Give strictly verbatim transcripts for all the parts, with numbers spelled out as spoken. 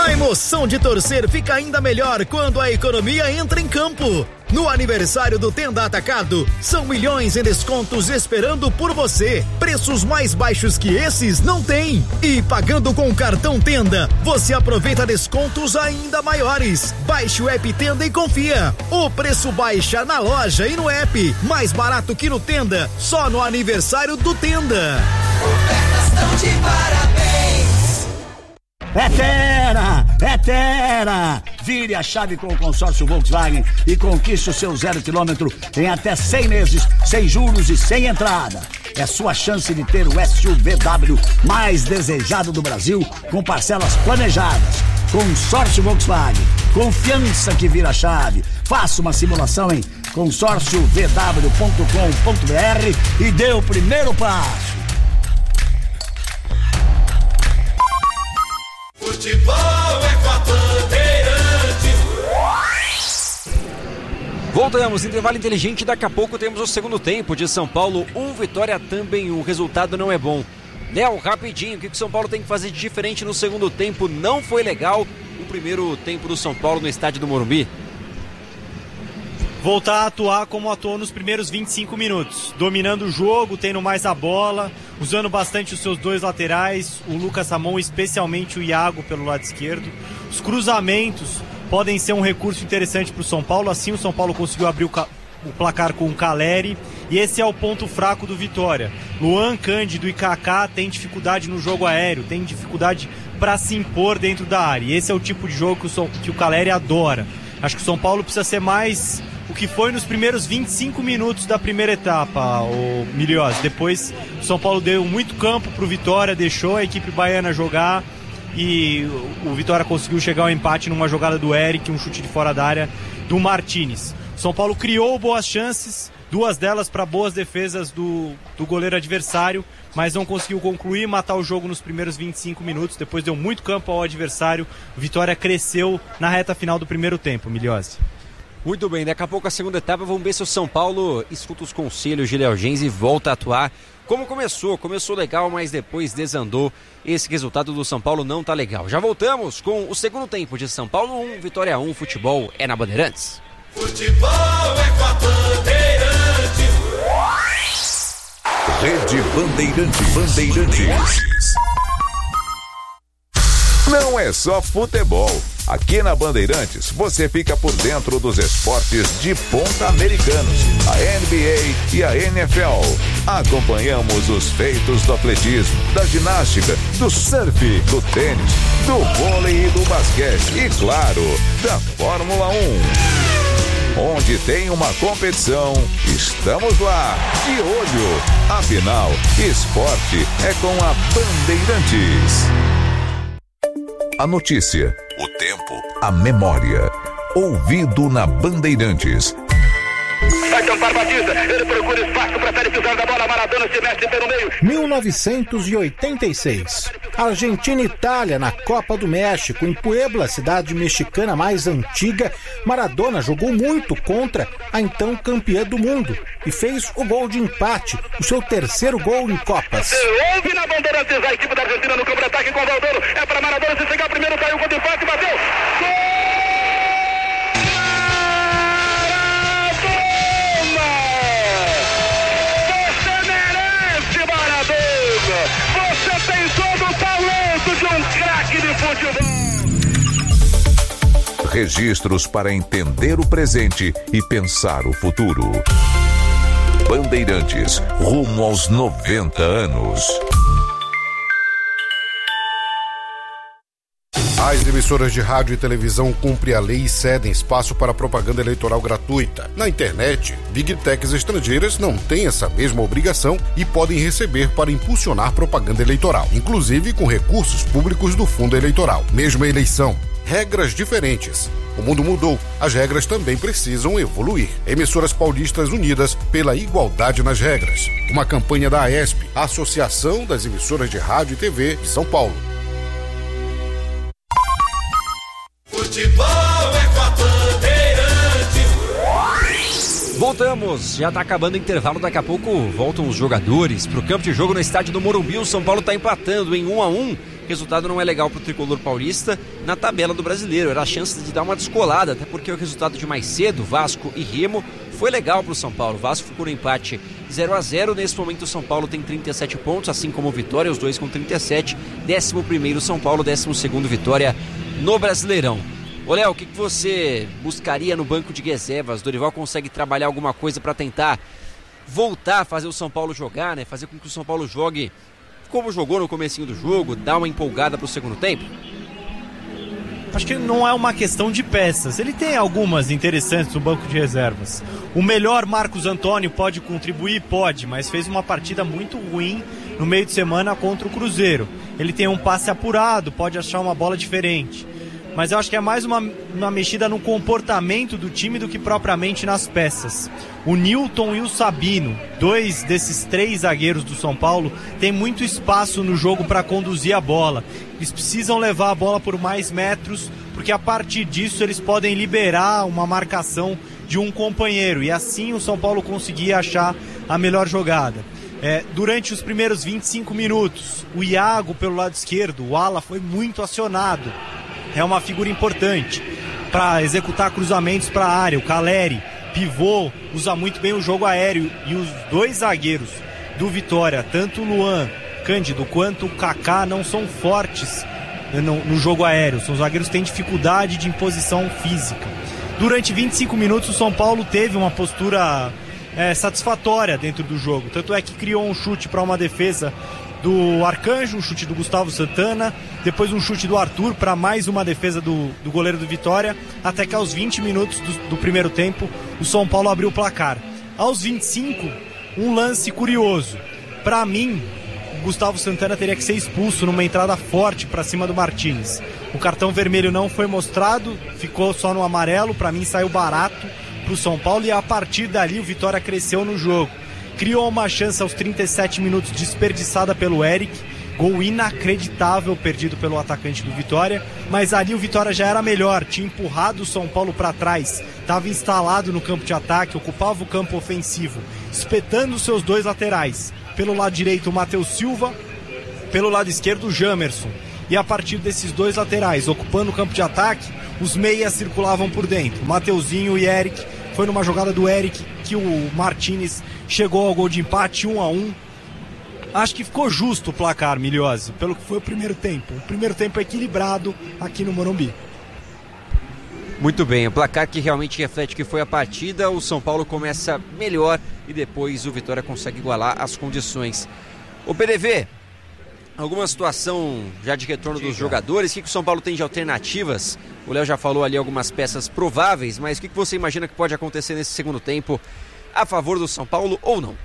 A emoção de torcer fica ainda melhor quando a economia entra em campo. No aniversário do Tenda Atacado, são milhões em descontos esperando por você. Preços mais baixos que esses não tem. E pagando com o cartão Tenda, você aproveita descontos ainda maiores. Baixe o app Tenda e confia. O preço baixa na loja e no app. Mais barato que no Tenda, só no aniversário do Tenda. Ofertas estão de parabéns. É Tera! É Tera! Vire a chave com o consórcio Volkswagen e conquiste o seu zero quilômetro em até cem meses, sem juros e sem entrada. É sua chance de ter o S U V W mais desejado do Brasil, com parcelas planejadas. Consórcio Volkswagen. Confiança que vira chave. Faça uma simulação em consórcio v w ponto com ponto b r e dê o primeiro passo. Futebol é com a Bandeirantes. Voltamos, intervalo inteligente, daqui a pouco temos o segundo tempo de São Paulo, um Vitória também, o resultado não é bom. Léo, rapidinho, o que o São Paulo tem que fazer de diferente no segundo tempo? Não foi legal o primeiro tempo do São Paulo no estádio do Morumbi? Voltar a atuar como atuou nos primeiros vinte e cinco minutos, dominando o jogo, tendo mais a bola, usando bastante os seus dois laterais, o Lucas Ramon, especialmente o Iago pelo lado esquerdo. Os cruzamentos podem ser um recurso interessante para o São Paulo, assim o São Paulo conseguiu abrir o, ca... o placar com o Caleri, e esse é o ponto fraco do Vitória. Luan, Cândido e Kaká têm dificuldade no jogo aéreo, têm dificuldade para se impor dentro da área, e esse é o tipo de jogo que o, São... que o Caleri adora. Acho que o São Paulo precisa ser mais o que foi nos primeiros vinte e cinco minutos da primeira etapa, o Milios. Depois o São Paulo deu muito campo pro Vitória, deixou a equipe baiana jogar e o Vitória conseguiu chegar ao empate numa jogada do Eric, um chute de fora da área do Martinez. O São Paulo criou boas chances, duas delas para boas defesas do, do goleiro adversário, mas não conseguiu concluir, matar o jogo nos primeiros vinte e cinco minutos. Depois deu muito campo ao adversário. O Vitória cresceu na reta final do primeiro tempo, Milios. Muito bem, daqui a pouco a segunda etapa, vamos ver se o São Paulo escuta os conselhos de Léo Gens e volta a atuar como começou. Começou legal, mas depois desandou. Esse resultado do São Paulo não tá legal. Já voltamos com o segundo tempo de São Paulo um, Vitória um, futebol é na Bandeirantes. Futebol é com a Bandeirantes. Rede Bandeirantes. Bandeirantes. Não é só futebol. Aqui na Bandeirantes, você fica por dentro dos esportes de ponta americanos, a N B A e a N F L. Acompanhamos os feitos do atletismo, da ginástica, do surf, do tênis, do vôlei e do basquete e, claro, da Fórmula um. Onde tem uma competição, estamos lá, de olho. Afinal, esporte é com a Bandeirantes. A notícia, o tempo, a memória. Ouvido na Bandeirantes. Vai tampar Batista, ele procura espaço, prefere pisar da bola, Maradona se mete pelo meio. mil novecentos e oitenta e seis. Argentina e Itália na Copa do México, em Puebla, cidade mexicana mais antiga. Maradona jogou muito contra a então campeã do mundo e fez o gol de empate, o seu terceiro gol em Copas. Houve na Bandeirantes a equipe da Argentina no campo de ataque com o Valdano, é para Maradona, se chegar primeiro, caiu com o empate, bateu. Gol! Você tem todo o talento de um craque de futebol. Registros para entender o presente e pensar o futuro. Bandeirantes, rumo aos noventa anos. As emissoras de rádio e televisão cumprem a lei e cedem espaço para propaganda eleitoral gratuita. Na internet, Big Techs estrangeiras não têm essa mesma obrigação e podem receber para impulsionar propaganda eleitoral, inclusive com recursos públicos do fundo eleitoral. Mesma eleição, regras diferentes. O mundo mudou, as regras também precisam evoluir. Emissoras paulistas unidas pela igualdade nas regras. Uma campanha da AESP, Associação das Emissoras de Rádio e T V de São Paulo. Futebol é com a Bandeirantes. Voltamos, já tá acabando o intervalo, daqui a pouco voltam os jogadores pro campo de jogo no estádio do Morumbi. O São Paulo tá empatando em um a um o resultado não é legal para o tricolor paulista na tabela do Brasileiro. Era a chance de dar uma descolada, até porque o resultado de mais cedo, Vasco e Remo, foi legal para o São Paulo. O Vasco ficou no empate zero a zero. Nesse momento o São Paulo tem trinta e sete pontos, assim como o Vitória, os dois com trinta e sete. décimo primeiro São Paulo, décimo segundo Vitória no Brasileirão. Ô Léo, o que, que você buscaria no banco de reservas? Dorival consegue trabalhar alguma coisa para tentar voltar a fazer o São Paulo jogar, né? Fazer com que o São Paulo jogue como jogou no comecinho do jogo, dar uma empolgada para o segundo tempo? Acho que não é uma questão de peças. Ele tem algumas interessantes no banco de reservas. O melhor Marcos Antônio pode contribuir? Pode, mas fez uma partida muito ruim no meio de semana contra o Cruzeiro. Ele tem um passe apurado, pode achar uma bola diferente. Mas eu acho que é mais uma, uma mexida no comportamento do time do que propriamente nas peças. O Nilton e o Sabino, dois desses três zagueiros do São Paulo, têm muito espaço no jogo para conduzir a bola. Eles precisam levar a bola por mais metros, porque a partir disso eles podem liberar uma marcação de um companheiro. E assim o São Paulo conseguir achar a melhor jogada. É, durante os primeiros vinte e cinco minutos, o Iago pelo lado esquerdo, o ala, foi muito acionado. É uma figura importante para executar cruzamentos para a área. O Caleri, pivô, usa muito bem o jogo aéreo. E os dois zagueiros do Vitória, tanto o Luan Cândido quanto o Kaká, não são fortes no, no jogo aéreo. São zagueiros que têm dificuldade de imposição física. Durante vinte e cinco minutos o São Paulo teve uma postura é, satisfatória dentro do jogo. Tanto é que criou um chute para uma defesa do Arcanjo, um chute do Gustavo Santana, depois um chute do Arthur para mais uma defesa do, do goleiro do Vitória, até que aos vinte minutos do, do primeiro tempo o São Paulo abriu o placar. Aos vinte e cinco, um lance curioso. Para mim, o Gustavo Santana teria que ser expulso numa entrada forte para cima do Martínez. O cartão vermelho não foi mostrado, ficou só no amarelo. Para mim saiu barato para o São Paulo, e a partir dali o Vitória cresceu no jogo. Criou uma chance aos trinta e sete minutos desperdiçada pelo Eric, gol inacreditável perdido pelo atacante do Vitória, mas ali o Vitória já era melhor, tinha empurrado o São Paulo para trás, estava instalado no campo de ataque, ocupava o campo ofensivo, espetando os seus dois laterais, pelo lado direito o Matheus Silva, pelo lado esquerdo o Jamerson, e a partir desses dois laterais, ocupando o campo de ataque, os meias circulavam por dentro, Mateuzinho e Eric. Foi numa jogada do Eric que o Martínez chegou ao gol de empate, um a um. Acho que ficou justo o placar, Miliose, pelo que foi o primeiro tempo. O primeiro tempo equilibrado aqui no Morumbi. Muito bem, o placar que realmente reflete que foi a partida. O São Paulo começa melhor e depois o Vitória consegue igualar as condições. O P D V, alguma situação já de retorno dos jogadores? O que, que o São Paulo tem de alternativas? O Léo já falou ali algumas peças prováveis, mas o que, que você imagina que pode acontecer nesse segundo tempo a favor do São Paulo ou não?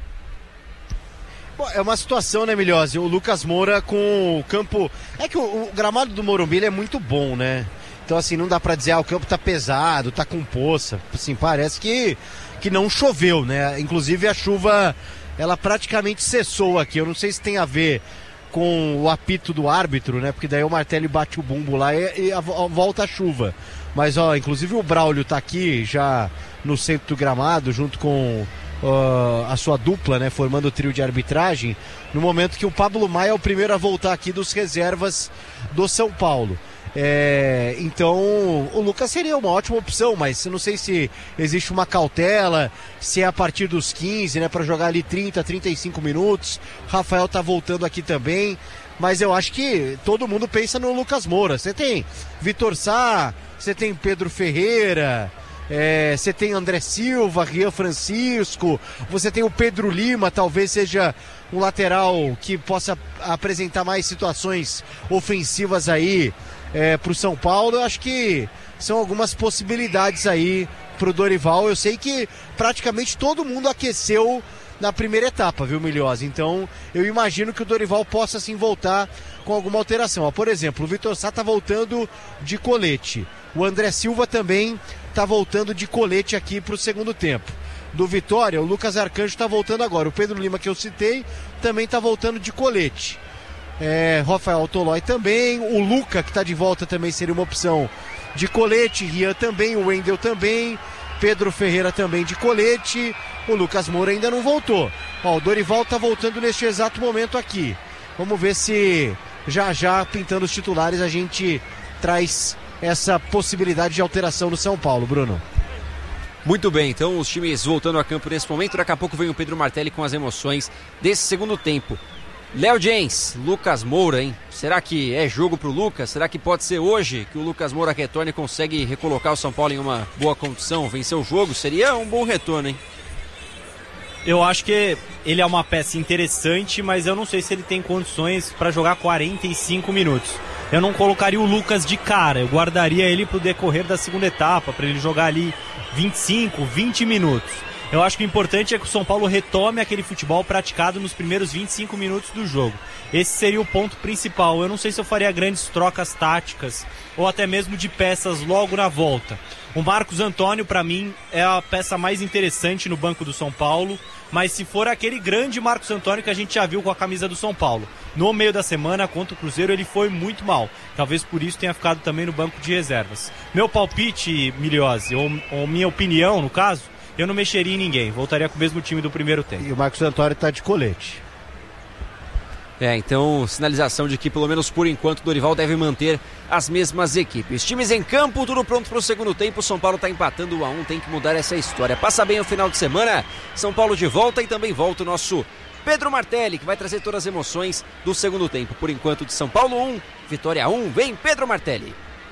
Bom, é uma situação, né, Miliose? O Lucas Moura com o campo... É que o, o gramado do Morumbi ele é muito bom, né? Então, assim, não dá pra dizer, ah, o campo tá pesado, tá com poça. Assim, parece que, que não choveu, né? Inclusive a chuva, ela praticamente cessou aqui. Eu não sei se tem a ver com o apito do árbitro, né? Porque daí o Martelli bate o bumbo lá e, e a, a, volta a chuva. Mas, ó, inclusive o Braulio tá aqui já no centro do gramado, junto com uh, a sua dupla, né? Formando o trio de arbitragem, no momento que o Pablo Maia é o primeiro a voltar aqui dos reservas do São Paulo. É, então o Lucas seria uma ótima opção, mas eu não sei se existe uma cautela, se é a partir dos quinze, né, para jogar ali trinta, trinta e cinco minutos. Rafael tá voltando aqui também, mas eu acho que todo mundo pensa no Lucas Moura. Você tem Vitor Sá, você tem Pedro Ferreira, é, você tem André Silva, Rian Francisco, você tem o Pedro Lima, talvez seja um lateral que possa apresentar mais situações ofensivas aí É, para o São Paulo. Eu acho que são algumas possibilidades aí para o Dorival. Eu sei que praticamente todo mundo aqueceu na primeira etapa, viu, Miliose? Então eu imagino que o Dorival possa sim voltar com alguma alteração. Ó, por exemplo, o Vitor Sá está voltando de colete, o André Silva também está voltando de colete aqui para o segundo tempo. Do Vitória, o Lucas Arcanjo está voltando agora, o Pedro Lima, que eu citei, também está voltando de colete. É, Rafael Tolói também, o Luca, que está de volta, também seria uma opção de colete, Rian também, o Wendel também, Pedro Ferreira também de colete, o Lucas Moura ainda não voltou. Ó, o Dorival está voltando neste exato momento aqui. Vamos ver se Já já, pintando os titulares, a gente traz essa possibilidade de alteração no São Paulo, Bruno. Muito bem, então os times voltando a campo nesse momento. Daqui a pouco vem o Pedro Martelli com as emoções desse segundo tempo. Léo Jens, Lucas Moura, hein? Será que é jogo pro Lucas? Será que pode ser hoje que o Lucas Moura retorne e consegue recolocar o São Paulo em uma boa condição, vencer o jogo? Seria um bom retorno, hein? Eu acho que ele é uma peça interessante, mas eu não sei se ele tem condições para jogar quarenta e cinco minutos. Eu não colocaria o Lucas de cara, eu guardaria ele pro decorrer da segunda etapa, para ele jogar ali vinte e cinco, vinte minutos. Eu acho que o importante é que o São Paulo retome aquele futebol praticado nos primeiros vinte e cinco minutos do jogo. Esse seria o ponto principal. Eu não sei se eu faria grandes trocas táticas ou até mesmo de peças logo na volta. O Marcos Antônio, para mim, é a peça mais interessante no banco do São Paulo, mas se for aquele grande Marcos Antônio que a gente já viu com a camisa do São Paulo, no meio da semana contra o Cruzeiro ele foi muito mal. Talvez por isso tenha ficado também no banco de reservas. Meu palpite, Miliose, ou, ou minha opinião no caso, eu não mexeria em ninguém, voltaria com o mesmo time do primeiro tempo. E o Marcos Antônio tá de colete. É, então, sinalização de que, pelo menos por enquanto, o Dorival deve manter as mesmas equipes. Times em campo, tudo pronto para o segundo tempo. São Paulo está empatando um a um, tem que mudar essa história. Passa bem o final de semana, São Paulo de volta e também volta o nosso Pedro Martelli, que vai trazer todas as emoções do segundo tempo. Por enquanto, de São Paulo um, Vitória um, vem Pedro Martelli.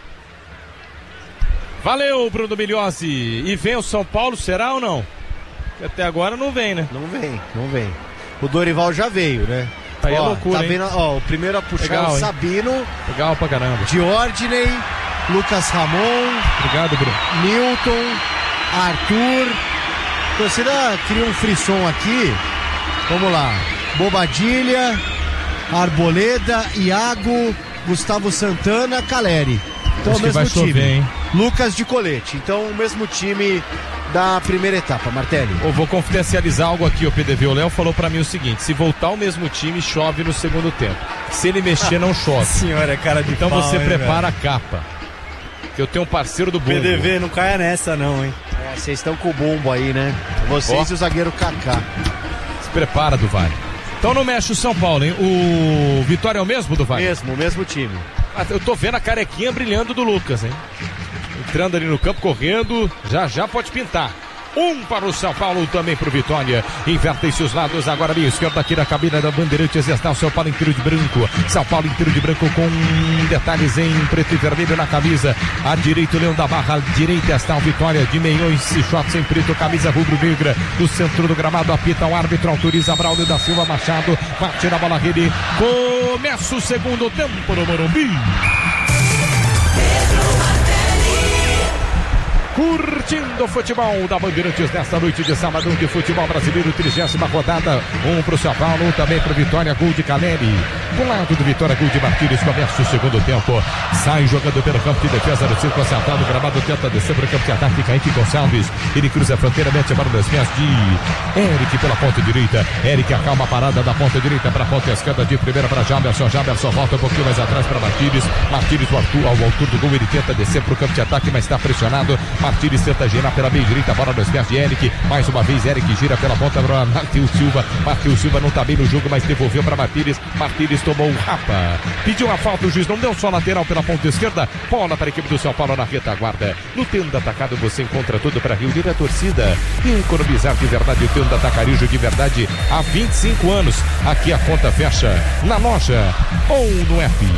Valeu, Bruno Miliose. E vem o São Paulo, será ou não? Até agora não vem, né? Não vem, não vem. O Dorival já veio, né? Aí ó, é loucura, tá hein? vendo, ó, o primeiro a puxar Legal, o hein? Sabino. Legal pra caramba. Diordney, Lucas Ramon. Obrigado, Bruno. Newton, Arthur. A torcida cria um frisson aqui. Vamos lá. Bobadilha, Arboleda, Iago, Gustavo Santana, Caleri. Então Acho o mesmo que vai time. chover, hein? Lucas de colete. Então o mesmo time da primeira etapa, Martelli. Eu vou confidencializar algo aqui, o P D V. O Léo falou pra mim o seguinte: se voltar o mesmo time, chove no segundo tempo. Se ele mexer, não chove. Senhora, é cara de Então pau, você hein, prepara velho? a capa. Que eu tenho um parceiro do bumbo. P D V, não caia nessa não, hein? É, vocês estão com o bumbo aí, né? Vocês Ó. e o zagueiro Kaká. Se prepara, do Vale. Então não mexe o São Paulo, hein? O Vitória é o mesmo, do Vale? Mesmo, mesmo time. Ah, eu tô vendo a carequinha brilhando do Lucas, hein? Entrando ali no campo, correndo, já já pode pintar. Um para o São Paulo, também para o Vitória. Invertem-se os lados, agora ali, esquerda aqui na cabine da Bandeirantes, está o São Paulo inteiro de branco. São Paulo inteiro de branco com detalhes em preto e vermelho na camisa. À direita, o Leão da Barra, à direita está o Vitória de meiões e shorts em preto, camisa rubro-negra. No centro do gramado, apita o árbitro, autoriza Braulio da Silva Machado. Bate na bola, rede. Começa o segundo tempo no Morumbi. Curtindo o futebol da Bandeirantes nesta noite de sábado de futebol brasileiro, trigésima rodada. Um para o São Paulo, um também para o Vitória, gol de Caleri. Do lado do Vitória, gol de Martínez, começa o segundo tempo. Sai jogando pelo campo de defesa no círculo central do gramado, tenta descer para o campo de ataque, Kaique Gonçalves. Ele cruza a fronteira, mete a bola nas pés de Eric pela ponta direita. Eric acalma a parada da ponta direita para a ponta esquerda, de primeira para Jamerson. Jamerson volta um pouquinho mais atrás para Martínez. Martínez, ao altura, ao altura do gol, ele tenta descer para o campo de ataque, mas está pressionado. Martínez tenta girar pela meia direita, bola nos pés de Eric. Mais uma vez, Eric gira pela ponta para Matheus Silva. Matheus Silva não está bem no jogo, mas devolveu para Martínez. Martínez tomou um rapa. Pediu a falta, o juiz não deu, só lateral pela ponta esquerda. Bola para a equipe do São Paulo na retaguarda. No Tenda Atacado você encontra tudo para reunir a torcida e economizar de verdade. O Tenda Atacarejo de verdade há vinte e cinco anos. Aqui a conta fecha na loja ou no app.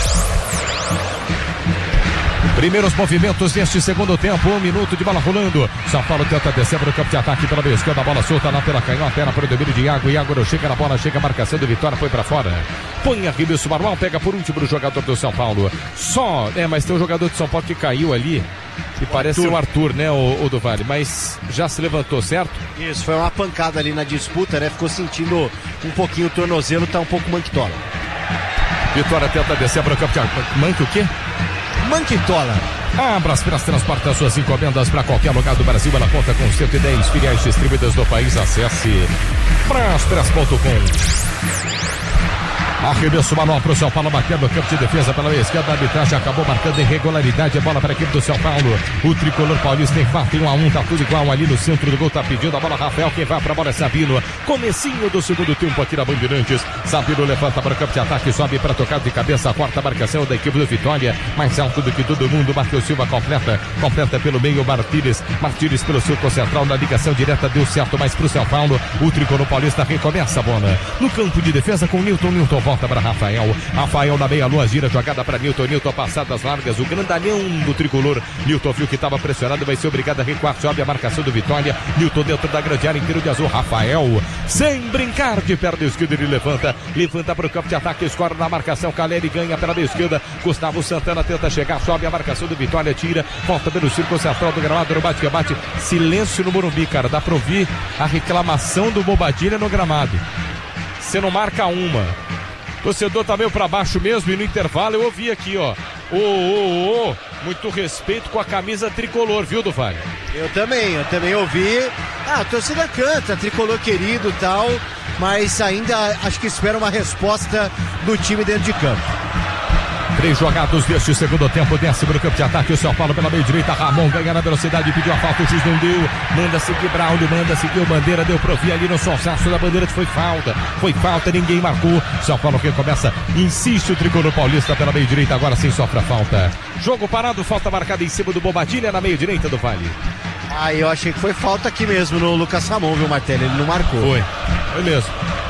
Primeiros movimentos deste segundo tempo, um minuto de bola rolando. São Paulo tenta descer para o campo de ataque pela meia esquerda, a bola solta lá pela canhota, era para o domínio de Iago. Iago não chega na bola, chega a marcação do Vitória, foi para fora. Põe arremesso, Marlon pega por último o jogador do São Paulo. Só, é, mas tem um jogador de São Paulo que caiu ali, que o parece Arthur. o Arthur, né, o, o do Vale, mas já se levantou, certo? Isso, foi uma pancada ali na disputa, né? Ficou sentindo um pouquinho o tornozelo, tá um pouco manquitola. Vitória tenta descer para o campo de ataque. Manque o quê? Manquitola. A Brasperas transporta suas encomendas para qualquer lugar do Brasil. Ela conta com cento e dez filiais distribuídas no país. Acesse brasperas ponto com. Arremesso manual para o São Paulo, batendo no campo de defesa pela meia esquerda. A arbitragem acabou marcando irregularidade. A bola para a equipe do São Paulo. O tricolor paulista empata em um a um. Tá tudo igual ali no centro do gol. Tá pedindo a bola Rafael. Quem vai para a bola é Sabino. Comecinho do segundo tempo aqui na Bandeirantes. Sabino levanta para o campo de ataque. Sobe para tocar de cabeça. Quarta marcação da equipe do Vitória. Mais alto do que todo mundo. Matheus Silva completa. Completa pelo meio. Martínez. Martínez pelo círculo central. Na ligação direta deu certo, mas para o São Paulo. O tricolor paulista recomeça a bola. No campo de defesa com Newton. Newton volta para Rafael. Rafael na meia-lua, gira, jogada para Newton. Newton passadas largas, o grandalhão do tricolor. Newton viu que estava pressionado, vai ser obrigado a recuar. Sobe a marcação do Vitória. Newton dentro da grande área, inteiro de azul. Rafael, sem brincar de perna esquerda, ele levanta. Levanta para o campo de ataque, escora na marcação. Caleri ganha pela meia esquerda. Gustavo Santana tenta chegar, sobe a marcação do Vitória, tira, volta pelo círculo central do gramado, no bate-bate. Silêncio no Morumbi, cara. Dá para ouvir a reclamação do Bobadilha no gramado. Você não marca uma. O torcedor tá meio pra baixo mesmo, e no intervalo eu ouvi aqui, ó. Ô, ô, ô, muito respeito com a camisa tricolor, viu, do Vale? Eu também, eu também ouvi. Ah, a torcida canta, tricolor querido e tal, mas ainda acho que espera uma resposta do time dentro de campo. Três jogados deste segundo tempo, décimo no campo de ataque. O São Paulo pela meia direita. Ramon ganha na velocidade, pediu a falta, o juiz não deu. Manda seguir Braulio, manda seguir o Bandeira. Deu pro ouvir ali no sonsaço da Bandeira. Foi falta, foi falta, ninguém marcou. São Paulo recomeça, insiste o tricolor paulista pela meia direita. Agora sim sofre a falta. Jogo parado, falta marcada em cima do Bobadilha na meia direita do Vale. Ah, eu achei que foi falta aqui mesmo no Lucas Ramon, viu, Martelli? Ele não marcou. Foi, foi mesmo.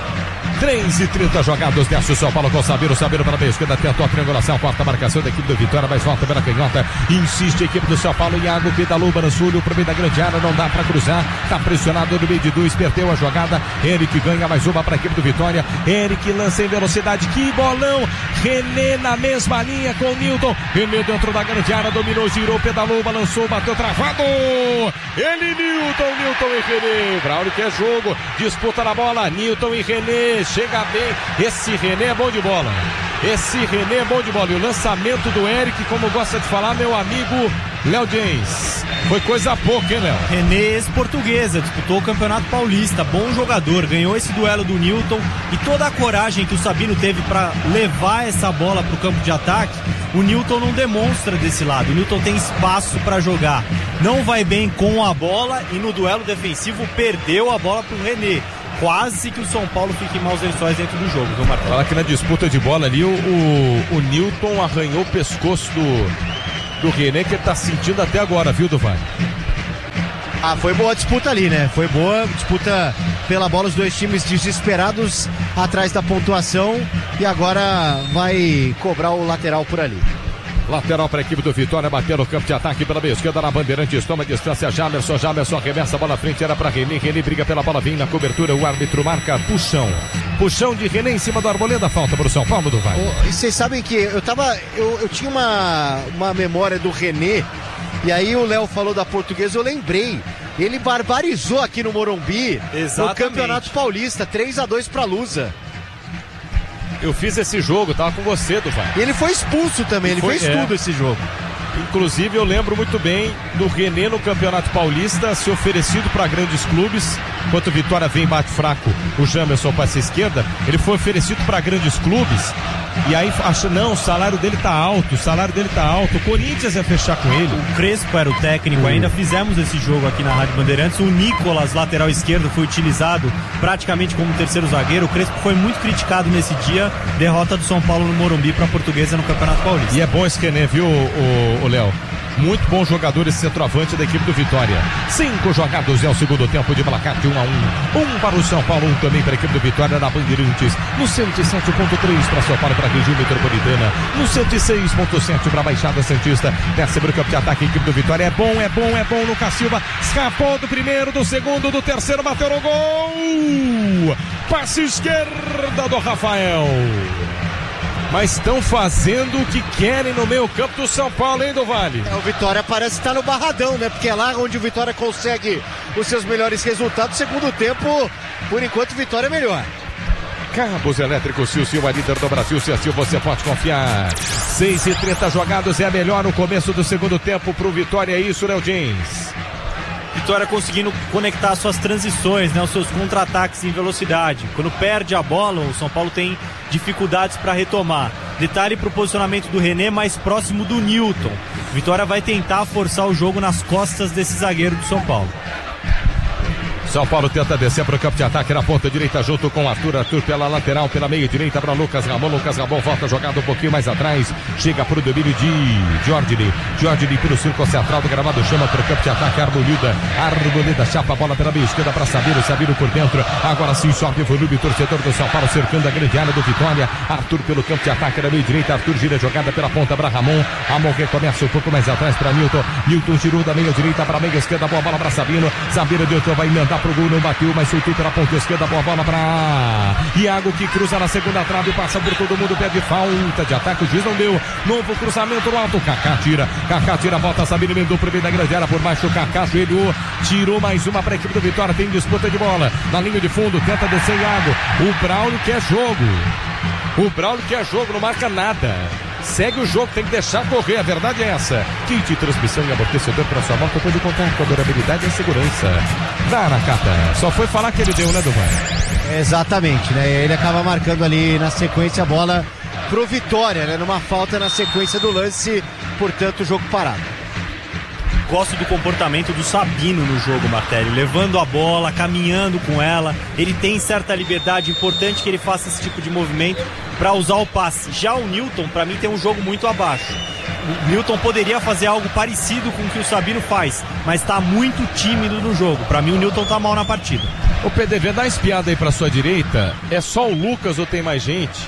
três e trinta jogados desse o São Paulo com o Sabino. Sabino para a meia esquerda, tentou a triangulação. Quarta marcação da equipe do Vitória, mas volta pela canhota. Insiste a equipe do São Paulo. Iago pedalou, balançou pro meio da grande área. Não dá para cruzar. Tá pressionado no meio de dois. Perdeu a jogada. Eric ganha mais uma para a equipe do Vitória. Eric lança em velocidade. Que bolão! René na mesma linha com o Newton. René dentro da grande área. Dominou, girou, pedalou, balançou, bateu travado. Ele, Newton, Newton e René. Braulio quer jogo. Disputa na bola. Newton e René. Chega bem, esse René é bom de bola. Esse René é bom de bola. E o lançamento do Eric, como gosta de falar meu amigo Léo James, foi coisa pouca, hein, Léo? René, ex-portuguesa, disputou o Campeonato Paulista, bom jogador, ganhou esse duelo do Newton, e toda a coragem que o Sabino teve para levar essa bola para o campo de ataque, o Newton não demonstra desse lado. O Newton tem espaço para jogar, não vai bem com a bola, e no duelo defensivo perdeu a bola para o René. Quase que o São Paulo fique em maus lençóis dentro do jogo, viu, Marcelo? Fala que na disputa de bola ali o, o, o Newton arranhou o pescoço do, do René, que ele tá sentindo até agora, viu, Duval? Ah, foi boa a disputa ali, né? Foi boa disputa pela bola, os dois times desesperados atrás da pontuação, e agora vai cobrar o lateral por ali. Lateral para a equipe do Vitória, bateu no campo de ataque pela meia esquerda na Bandeirantes, toma distância, Jamerson, Jamerson arremessa a bola à frente, era para René, René briga pela bola, vem na cobertura, o árbitro marca puxão, puxão de René em cima do Arboleda, falta para o São Paulo do Vale. Oh, e vocês sabem que eu tava, eu, eu tinha uma, uma memória do René, e aí o Léo falou da Portuguesa, eu lembrei, ele barbarizou aqui no Morumbi, exatamente, no Campeonato Paulista, três a dois para Lusa. Eu fiz esse jogo, tava com você, Duval. E ele foi expulso também, ele foi, fez é. tudo esse jogo. Inclusive eu lembro muito bem do René no Campeonato Paulista ser oferecido para grandes clubes. Enquanto o Vitória vem, bate fraco, o Jamerson passa à esquerda, ele foi oferecido para grandes clubes. E aí acha, não, o salário dele tá alto, o salário dele tá alto, o Corinthians ia fechar com ele. O Crespo era o técnico, uhum. Ainda fizemos esse jogo aqui na Rádio Bandeirantes. O Nicolas, lateral esquerdo, foi utilizado praticamente como terceiro zagueiro. O Crespo foi muito criticado nesse dia, derrota do São Paulo no Morumbi para a Portuguesa no Campeonato Paulista. E é bom esse René, viu, o, o Léo? Muito bom jogador esse centroavante da equipe do Vitória. Cinco jogados é o segundo tempo de placar de um a um. Um para o São Paulo, um também para a equipe do Vitória na Bandeirantes. No cento e sete ponto três para São Paulo, para a região metropolitana. No cento e seis ponto sete para a Baixada Santista. Desce para o campo de ataque, a equipe do Vitória. É bom, é bom, é bom. Lucas Silva escapou do primeiro, do segundo, do terceiro, bateu no gol. Passe esquerda do Rafael. Mas estão fazendo o que querem no meio campo do São Paulo, hein, do Vale? É, o Vitória parece estar no Barradão, né? Porque é lá onde o Vitória consegue os seus melhores resultados. Segundo tempo, por enquanto, o Vitória é melhor. Cabos Elétricos Silcio, a líder do Brasil. Silcio, você pode confiar. seis e trinta jogados, é a melhor no começo do segundo tempo pro Vitória. É isso, Léo James. Vitória conseguindo conectar suas transições, né, os seus contra-ataques em velocidade. Quando perde a bola, o São Paulo tem dificuldades para retomar. Detalhe para o posicionamento do René mais próximo do Newton. Vitória vai tentar forçar o jogo nas costas desse zagueiro do São Paulo. São Paulo tenta descer para o campo de ataque na ponta direita junto com Arthur. Arthur pela lateral, pela meia direita para Lucas Ramon. Lucas Ramon volta jogado um pouquinho mais atrás. Chega para o domínio de Jordi. Jordi pelo círculo central do gramado, chama para o campo de ataque. Arbolida. Arbolida chapa a bola pela meia esquerda para Sabino. Sabino por dentro. Agora sim sobe o volume. Torcedor do São Paulo cercando a grande área do Vitória. Arthur pelo campo de ataque na meia direita. Arthur gira jogada pela ponta para Ramon. Ramon recomeça um pouco mais atrás para Newton. Newton girou da meia direita para a meia esquerda. Boa bola para Sabino. Sabino Newton vai emendar pro gol, não bateu, mas soltou pela ponta esquerda, boa bola para Iago, que cruza na segunda trave, passa por todo mundo, pede falta de ataque, o juiz não deu, novo cruzamento no alto, Kaká tira, Kaká tira, volta, Sabino emendou pro meio da grande área, por baixo, Kaká ajoelhou, tirou mais uma para a equipe do Vitória, tem disputa de bola, na linha de fundo, tenta descer Iago, o Braulio quer jogo, o Braulio quer jogo, não marca nada. Segue o jogo, tem que deixar correr, a verdade é essa. Kit transmissão e amortecedor para sua moto, pode contar com a durabilidade e a segurança. Dá na cata. Só foi falar que ele deu, né, Duvan? Exatamente, né? Ele acaba marcando ali na sequência a bola pro Vitória, né? Numa falta na sequência do lance, portanto, o jogo parado. Gosto do comportamento do Sabino no jogo, Martelli, levando a bola, caminhando com ela. Ele tem certa liberdade, importante que ele faça esse tipo de movimento para usar o passe. Já o Newton, para mim, tem um jogo muito abaixo. O Newton poderia fazer algo parecido com o que o Sabino faz, mas está muito tímido no jogo. Para mim, o Newton está mal na partida. O P D V, dá uma espiada aí para sua direita. É só o Lucas ou tem mais gente?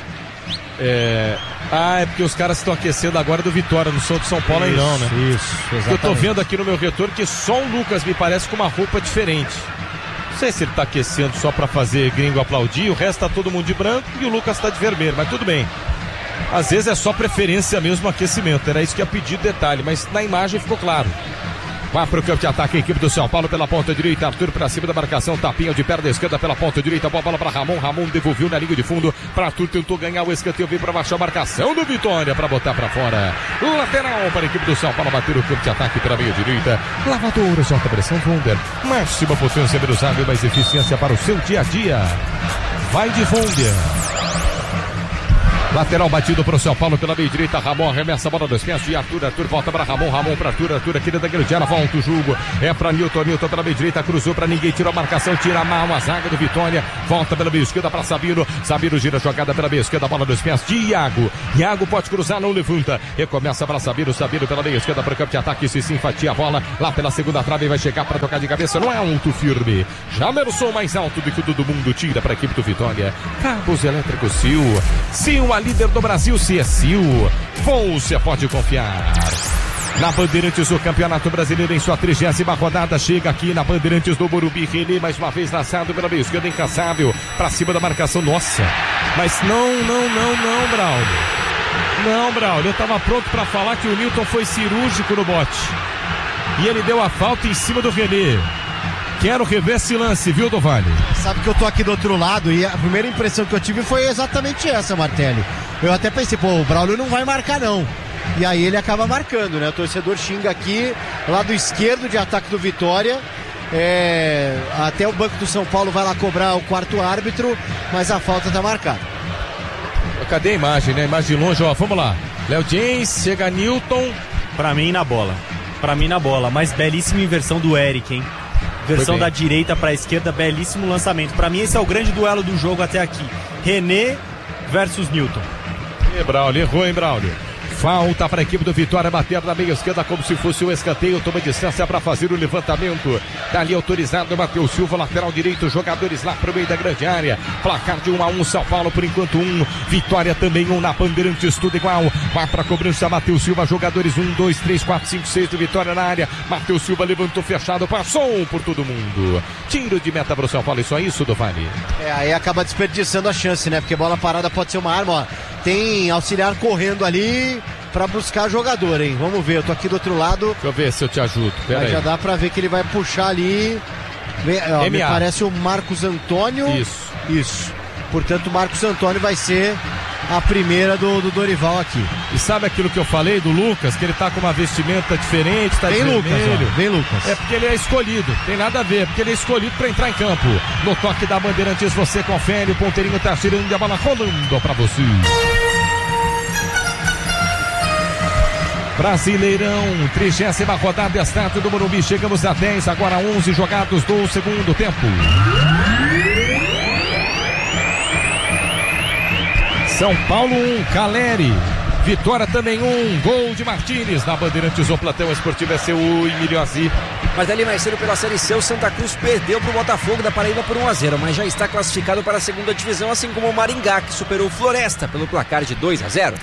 É... Ah, é porque os caras estão aquecendo agora do Vitória, no som do São Paulo aí não, né? Isso, exatamente. Eu tô vendo aqui no meu retorno que só o Lucas me parece com uma roupa diferente. Não sei se ele tá aquecendo só pra fazer gringo aplaudir, o resto tá todo mundo de branco e o Lucas tá de vermelho, mas tudo bem. Às vezes é só preferência mesmo o aquecimento, era isso que ia pedir detalhe, mas na imagem ficou claro. Vai para o campo de ataque a equipe do São Paulo pela ponta direita, Arthur para cima da marcação, tapinha de perna esquerda pela ponta direita, boa bola para Ramon, Ramon devolveu na linha de fundo, para Arthur, tentou ganhar o escanteio, veio para baixar a marcação do Vitória, para botar para fora, lateral para a equipe do São Paulo, bater o campo de ataque pela meia direita, lavadora, alta pressão, Wunder, máxima potência, menos água e mais eficiência para o seu dia a dia, vai de Wunder. Lateral batido para o São Paulo pela meia direita, Ramon arremessa a bola dos pés de Arthur, Arthur volta para Ramon, Ramon para Arthur, Arthur aqui da grande área, volta o jogo, é para Newton, Newton pela meia direita, cruzou para ninguém, tirou a marcação, tira mal a zaga do Vitória, volta pela meia esquerda para Sabino, Sabino gira a jogada pela meia esquerda, bola dos pés de Iago, Iago pode cruzar, não levanta, recomeça para Sabino, Sabino pela meia esquerda para o campo de ataque, se sim, fatia a bola, lá pela segunda trave, vai chegar para tocar de cabeça, não é alto firme, Jamerson mais alto do que todo mundo, tira para a equipe do Vitória, Cabos Elétricos Sil, Sil, a líder do Brasil, se é Sil, você pode confiar. Na Bandeirantes, o Campeonato Brasileiro em sua trigésima rodada chega aqui na Bandeirantes do Morumbi. René mais uma vez lançado pela meia esquerda, incansável, pra cima da marcação, nossa. Mas não, não, não, não, Braulio. Não, Braulio, eu tava pronto pra falar que o Newton foi cirúrgico no bote. E ele deu a falta em cima do René. Quero rever esse lance, viu, do Vale? Sabe que eu tô aqui do outro lado e a primeira impressão que eu tive foi exatamente essa, Martelli. Eu até pensei, pô, o Braulio não vai marcar não. E aí ele acaba marcando, né? O torcedor xinga aqui, lado esquerdo de ataque do Vitória. É... Até o banco do São Paulo vai lá cobrar o quarto árbitro, mas a falta tá marcada. Cadê a imagem, né? Imagem de longe, ó, vamos lá. Léo James, chega Newton. Pra mim na bola. Pra mim na bola, mas belíssima inversão do Eric, hein? Versão da direita para a esquerda, belíssimo lançamento. Para mim esse é o grande duelo do jogo até aqui. René versus Newton. E Braulio, errou, hein, Braulio? Falta para a equipe do Vitória bater na meia esquerda como se fosse um escanteio, toma distância para fazer o levantamento. Dali autorizado, Matheus Silva, lateral direito, jogadores lá para o meio da grande área. Placar de um a um, São Paulo por enquanto um, Vitória também um na Bandeirantes, tudo igual. Vai para a cobrança, Matheus Silva, jogadores um, dois, três, quatro, cinco, seis do Vitória na área. Matheus Silva levantou fechado, passou por todo mundo. Tiro de meta para o São Paulo, e só isso, do Vale. É, aí acaba desperdiçando a chance, né? Porque bola parada pode ser uma arma, ó. Tem auxiliar correndo ali pra buscar jogador, hein? Vamos ver, eu tô aqui do outro lado. Deixa eu ver se eu te ajudo. Pera aí. Já dá pra ver que ele vai puxar ali. Ó, me parece o Marcos Antônio. Isso. Isso. Portanto, o Marcos Antônio vai ser a primeira do, do Dorival aqui. E sabe aquilo que eu falei do Lucas, que ele tá com uma vestimenta diferente, tá vem de Lucas, vermelho. Ó, vem Lucas. É porque ele é escolhido, tem nada a ver, porque ele é escolhido para entrar em campo. No toque da Bandeirantes você confere, o ponteirinho tá girando e a bola rolando para você. Brasileirão, trigésima rodada, estádio do Morumbi, chegamos a dez, agora onze jogados do segundo tempo. São Paulo um, Caleri. Vitória também um, gol de Martínez na Bandeirantes, o Platão Esportivo S U e Milhosi. Mas ali mais cedo pela Série C, o Santa Cruz perdeu para o Botafogo da Paraíba por um a zero, mas já está classificado para a segunda divisão, assim como o Maringá, que superou o Floresta pelo placar de dois a zero.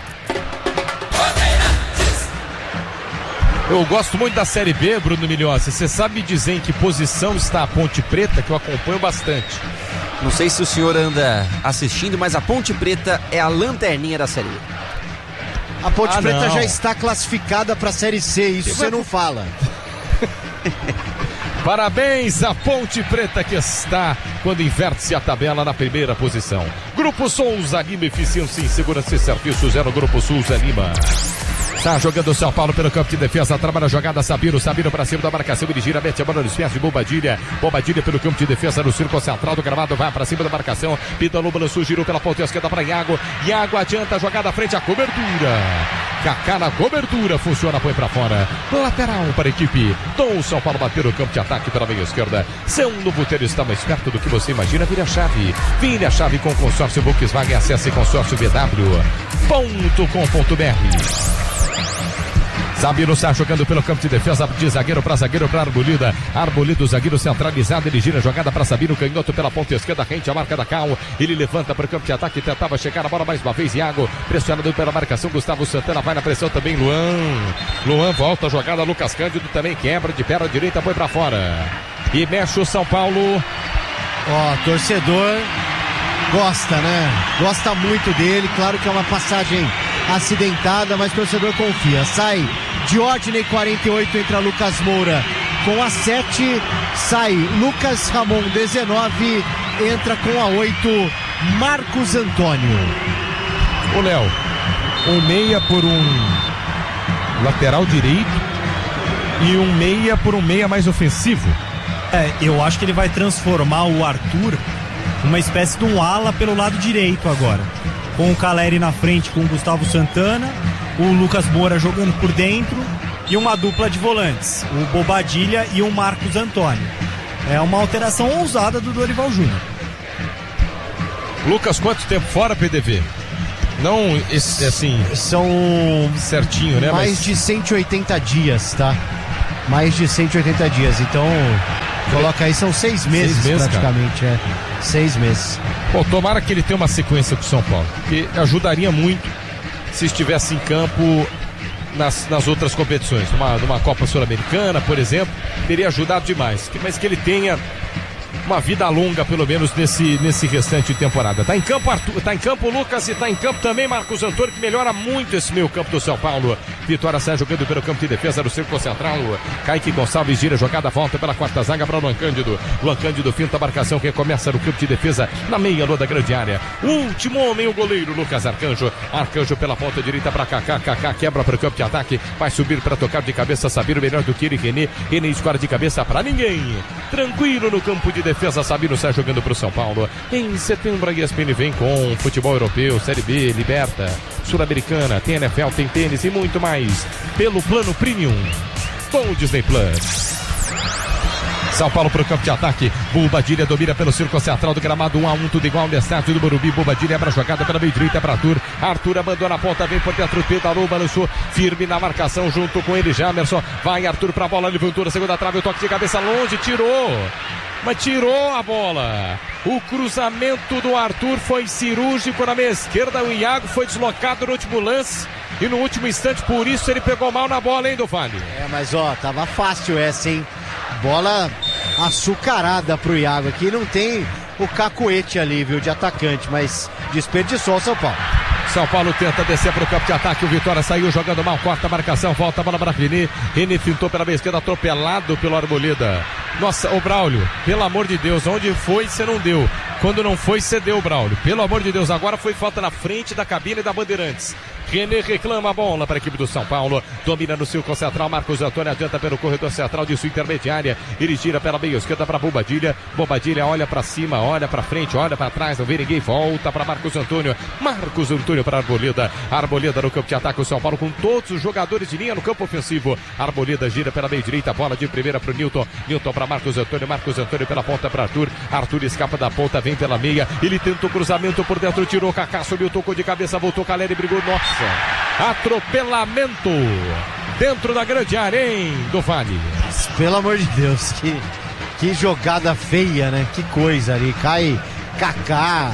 Eu gosto muito da Série B, Bruno Milhosi. Você sabe dizer em que posição está a Ponte Preta, que eu acompanho bastante? Não sei se o senhor anda assistindo, mas a Ponte Preta é a lanterninha da Série B. A Ponte ah, Preta não. já está classificada para a Série C, isso você não fala. Parabéns à Ponte Preta, que está quando inverte-se a tabela na primeira posição. Grupo Souza Lima, eficiência em segurança e serviços, é no Grupo Souza Lima. Tá jogando o São Paulo pelo campo de defesa, trabalha a jogada, Sabino, Sabino pra cima da marcação, ele gira, mete a bola nos pés de Bobadilha, Bobadilha pelo campo de defesa, no círculo central do gramado, vai pra cima da marcação, Pita no balanço, girou pela ponta esquerda para Iago, Iago adianta a jogada, frente à cobertura, Kaká na cobertura, funciona, põe pra fora, lateral para a equipe do São Paulo, bater no campo de ataque pela meia esquerda, São Novotelho está mais perto do que você imagina, vira a chave, vira a chave com o consórcio Volkswagen, acesse consórcio v w ponto com ponto b r. Sabino está jogando pelo campo de defesa, de zagueiro para zagueiro para Arbolida. Arbolida, o zagueiro centralizado, ele gira a jogada para Sabino, canhoto pela ponta esquerda, rente a marca da Cal. Ele levanta para o campo de ataque, tentava chegar a bola mais uma vez. Iago, pressionado pela marcação, Gustavo Santana vai na pressão também. Luan, Luan volta a jogada, Lucas Cândido também quebra de perna direita, foi para fora. E mexe o São Paulo. Ó, torcedor gosta, né? Gosta muito dele, claro que é uma passagem acidentada, mas o torcedor confia. Sai Diógenes, quarenta e oito, entra Lucas Moura com a sete, sai Lucas Ramon, dezenove, entra com a oito Marcos Antônio. Ô Léo, um meia por um lateral direito e um meia por um meia mais ofensivo. É, eu acho que ele vai transformar o Arthur numa espécie de um ala pelo lado direito agora, com o Caleri na frente, com o Gustavo Santana, o Lucas Moura jogando por dentro e uma dupla de volantes, o Bobadilha e o Marcos Antônio. É uma alteração ousada do Dorival Júnior. Lucas, quanto tempo fora, P D V? Não, esse, assim, são certinho, né? Mais Mas... de cento e oitenta dias, tá? Mais de cento e oitenta dias, então coloca aí, são seis meses, seis meses praticamente, cara. é. Seis meses. Bom, tomara que ele tenha uma sequência com o São Paulo, porque ajudaria muito se estivesse em campo nas, nas outras competições, numa, numa Copa Sul-Americana, por exemplo, teria ajudado demais, mas que ele tenha uma vida longa, pelo menos, nesse, nesse restante de temporada. Tá em campo Arthur, tá em campo Lucas e tá em campo também Marcos Antônio, que melhora muito esse meio campo do São Paulo. Vitória sai jogando pelo campo de defesa no círculo central. Kaique Gonçalves gira, jogada, volta pela quarta zaga para o Luan Cândido. Luan Cândido finta a marcação, que começa no campo de defesa, na meia lua da grande área. O último homem, o goleiro Lucas Arcanjo. Arcanjo pela ponta direita para Kaká. Kaká quebra para o campo de ataque, vai subir para tocar de cabeça, Sabino melhor do que ele, René. René escora de cabeça para ninguém. Tranquilo no campo de defesa, Sabino sai jogando para o São Paulo. Em setembro a E S P N vem com futebol europeu, Série B, Liberta, Sul-Americana, tem N F L, tem tênis e muito mais pelo plano Premium com o Disney Plus. São Paulo para o campo de ataque, Bobadilha domina pelo círculo central do gramado, um a um, tudo igual no estádio do Morumbi. Bobadilha abre a jogada pela meio direita para Arthur. Arthur abandona a ponta, vem por dentro, pedalou, balançou, firme na marcação junto com ele, Jamerson. Vai Arthur para a bola, levantou na segunda trave, o toque de cabeça longe, tirou. Mas tirou a bola. O cruzamento do Arthur foi cirúrgico na meia esquerda. O Iago foi deslocado no último lance e no último instante, por isso ele pegou mal na bola, hein, do Vale? É, mas ó, tava fácil essa, hein? Bola açucarada pro Iago aqui. Não tem o cacuete ali, viu, de atacante, mas desperdiçou o São Paulo. São Paulo tenta descer para o campo de ataque, o Vitória saiu jogando mal, corta a marcação, volta a bola para René. René fintou pela meia esquerda, atropelado pelo Arboleda. Nossa, ô Braulio, pelo amor de Deus, onde foi você não deu? Quando não foi, você deu, Braulio. Pelo amor de Deus, agora foi falta na frente da cabine da Bandeirantes. René reclama a bola para a equipe do São Paulo. Domina no círculo central. Marcos Antônio adianta pelo corredor central de sua intermediária. Ele tira pela meia esquerda para Bobadilha. Bobadilha olha para cima, olha para frente, olha para trás. Não vê ninguém. Volta para Marcos Antônio. Marcos Antônio para Arboleda. Arboleda no campo de ataque. O São Paulo com todos os jogadores de linha no campo ofensivo. Arboleda gira pela meia direita. Bola de primeira para o Newton. Newton para Marcos Antônio. Marcos Antônio pela ponta para Arthur. Arthur escapa da ponta, vem pela meia. Ele tenta o cruzamento por dentro. Tirou Kaká, subiu, tocou de cabeça. Voltou Caleri, brigou. Nossa! Atropelamento dentro da grande área, hein, do Vale. Pelo amor de Deus, que, que jogada feia, né? Que coisa ali. Cai Kaká,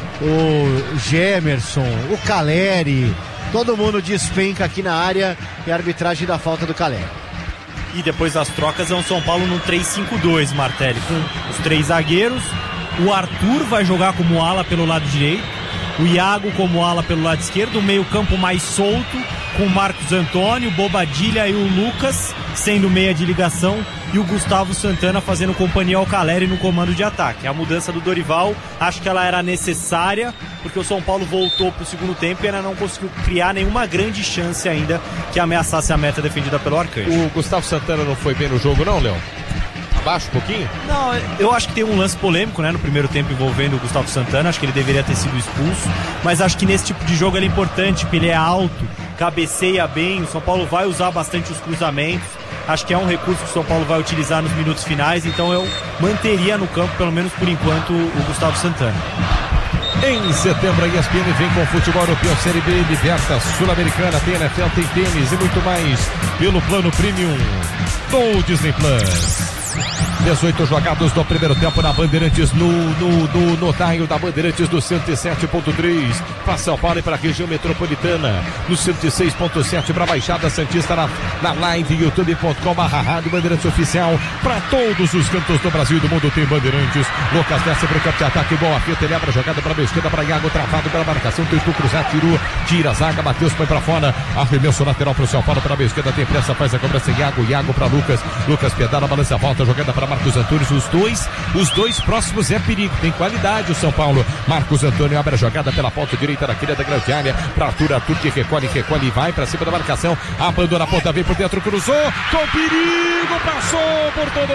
o Gemerson, o Caleri. Todo mundo despenca aqui na área e a arbitragem da falta do Caleri. E depois das trocas é um São Paulo no três cinco dois, Martelli, com os três zagueiros. O Arthur vai jogar como ala pelo lado direito. O Iago como ala pelo lado esquerdo, o meio campo mais solto, com o Marcos Antônio, Bobadilha e o Lucas sendo meia de ligação e o Gustavo Santana fazendo companhia ao Caleri no comando de ataque. A mudança do Dorival, acho que ela era necessária, porque o São Paulo voltou para o segundo tempo e ainda não conseguiu criar nenhuma grande chance ainda que ameaçasse a meta defendida pelo Arcanjo. O Gustavo Santana não foi bem no jogo não, Léo? Abaixo um pouquinho? Não, eu acho que tem um lance polêmico, né, no primeiro tempo envolvendo o Gustavo Santana. Acho que ele deveria ter sido expulso, mas acho que nesse tipo de jogo ele é importante, porque ele é alto, cabeceia bem. O São Paulo vai usar bastante os cruzamentos. Acho que é um recurso que o São Paulo vai utilizar nos minutos finais, então eu manteria no campo, pelo menos por enquanto, o Gustavo Santana. Em setembro, a E S P N vem com futebol europeu, Série B, Liberta, Sul-Americana, tem N F L, tem tênis e muito mais pelo plano Premium do Disney Plus. dezoito jogados do primeiro tempo na Bandeirantes, no, no, no, no Taio da Bandeirantes do cento e sete ponto três para São Paulo e para a região metropolitana, no cento e seis ponto sete para a Baixada Santista, na, na live youtube ponto com barra rádio Bandeirantes Oficial, para todos os cantos do Brasil e do mundo tem Bandeirantes. Lucas desce para o campo de ataque, boa fita, ele abre a jogada para a esquerda, para Iago, travado pela marcação, tentou cruzar, tirou, tira a zaga, Matheus põe para fora, arremesso lateral para o São Paulo, para a esquerda, tem pressa, faz a cobrança, Iago, Iago para Lucas, Lucas pedala, balança a volta, jogada para Marcos Antônio, os dois, os dois próximos é perigo, tem qualidade o São Paulo. Marcos Antônio abre a jogada pela ponta direita daquele da grande área, para Arthur, Arthur que recolhe, recolhe e vai para cima da marcação, abandona a ponta, vem por dentro, cruzou, com perigo, passou por todo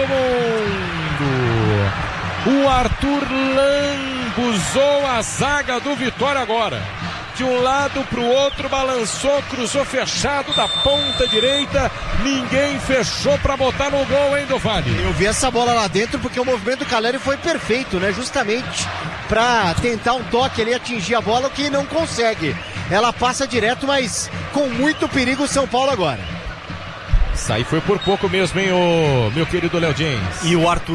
mundo. O Arthur lambuzou a zaga do Vitória agora. De um lado para o outro, balançou, cruzou fechado da ponta direita, ninguém fechou para botar no gol, hein, do Vale? Eu vi essa bola lá dentro porque o movimento do Caleri foi perfeito, né? Justamente para tentar um toque ali, atingir a bola, o que não consegue. Ela passa direto, mas com muito perigo o São Paulo agora. Isso aí foi por pouco mesmo, hein, o meu querido Léo James. E o Arthur